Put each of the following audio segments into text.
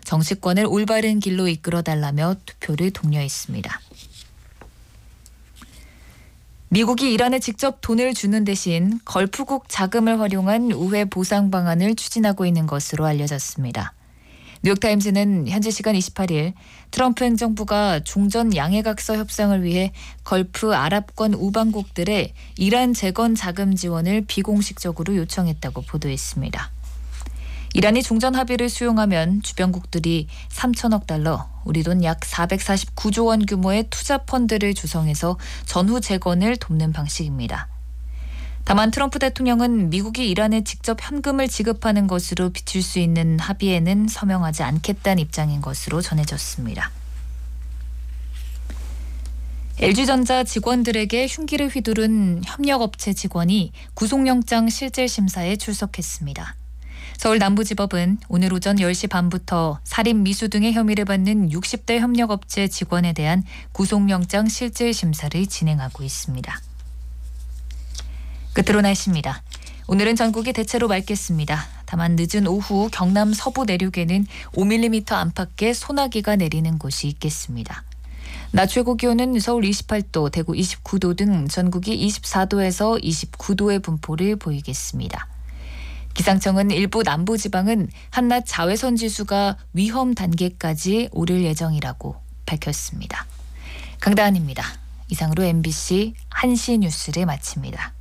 정치권을 올바른 길로 이끌어달라며 투표를 독려했습니다. 미국이 이란에 직접 돈을 주는 대신 걸프국 자금을 활용한 우회 보상 방안을 추진하고 있는 것으로 알려졌습니다. 뉴욕타임즈는 현지 시간 28일 트럼프 행정부가 종전 양해각서 협상을 위해 걸프 아랍권 우방국들의 이란 재건 자금 지원을 비공식적으로 요청했다고 보도했습니다. 이란이 종전 합의를 수용하면 주변국들이 3천억 달러, 우리 돈 약 449조 원 규모의 투자 펀드를 조성해서 전후 재건을 돕는 방식입니다. 다만 트럼프 대통령은 미국이 이란에 직접 현금을 지급하는 것으로 비출 수 있는 합의에는 서명하지 않겠다는 입장인 것으로 전해졌습니다. LG전자 직원들에게 흉기를 휘두른 협력업체 직원이 구속영장 실질심사에 출석했습니다. 서울 남부지법은 오늘 오전 10시 반부터 살인 미수 등의 혐의를 받는 60대 협력업체 직원에 대한 구속영장 실질심사를 진행하고 있습니다. 끝으로 날씨입니다. 오늘은 전국이 대체로 맑겠습니다. 다만 늦은 오후 경남 서부 내륙에는 5mm 안팎의 소나기가 내리는 곳이 있겠습니다. 낮 최고 기온은 서울 28도, 대구 29도 등 전국이 24도에서 29도의 분포를 보이겠습니다. 기상청은 일부 남부지방은 한낮 자외선 지수가 위험 단계까지 오를 예정이라고 밝혔습니다. 강다한입니다. 이상으로 MBC 1시 뉴스를 마칩니다.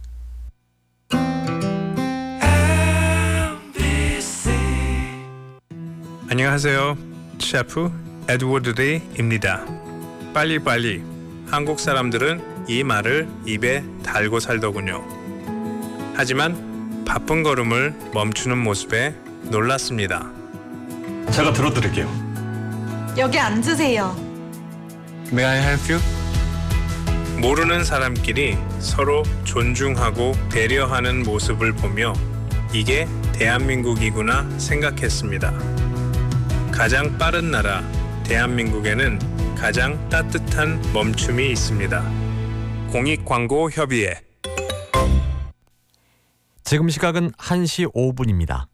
안녕하세요. 셰프 에드워드 리입니다. 빨리빨리. 한국 사람들은 이 말을 입에 달고 살더군요. 하지만 바쁜 걸음을 멈추는 모습에 놀랐습니다. 제가 들어드릴게요. 여기 앉으세요. May I help you? 모르는 사람끼리 서로 존중하고 배려하는 모습을 보며 이게 대한민국이구나 생각했습니다. 가장 빠른 나라 대한민국에는 가장 따뜻한 멈춤이 있습니다. 공익광고협의회. 지금 시각은 1시 5분입니다.